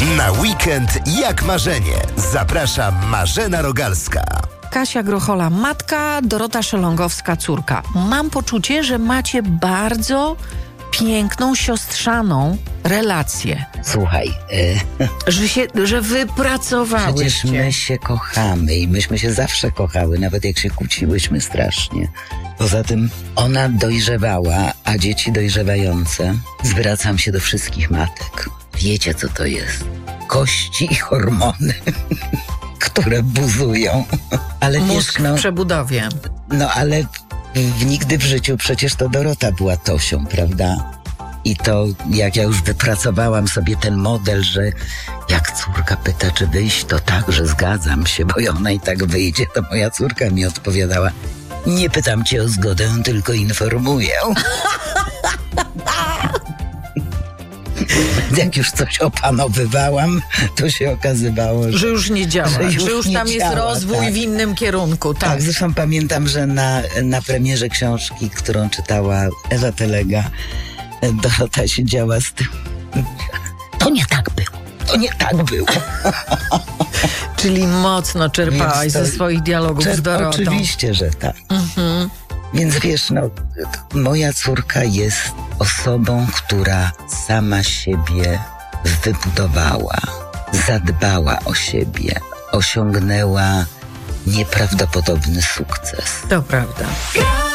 Na weekend jak marzenie. Zaprasza Marzena Rogalska. Kasia Grochola matka, Dorota Szelongowska córka. Mam poczucie, że macie bardzo piękną, siostrzaną relację. Słuchaj, Że wypracowałyście. przecież my się kochamy i myśmy się zawsze kochały, nawet jak się kłóciłyśmy strasznie. Poza tym ona dojrzewała, a dzieci dojrzewające. Zwracam się do wszystkich matek. Wiecie, co to jest? Kości i hormony, które buzują. Ale Mózg w przebudowie. No ale nigdy w życiu przecież to Dorota była Tosią, prawda? I to jak ja już wypracowałam sobie ten model, że jak córka pyta, czy wyjść, to tak, że zgadzam się, bo ona i tak wyjdzie, to moja córka mi odpowiadała: nie pytam cię o zgodę, tylko informuję. Jak już coś opanowywałam, to się okazywało, Że już nie działa, że już nie tam jest działa, rozwój tak. w innym kierunku. Tak. Tak, zresztą pamiętam, że na premierze książki, którą czytała Ewa Telega, Dorota siedziała z tym. To nie tak było. Czyli mocno czerpałaś ze swoich dialogów z Dorotą. Oczywiście, że tak. Więc wiesz, moja córka jest osobą, która sama siebie wybudowała, zadbała o siebie, osiągnęła nieprawdopodobny sukces. To prawda.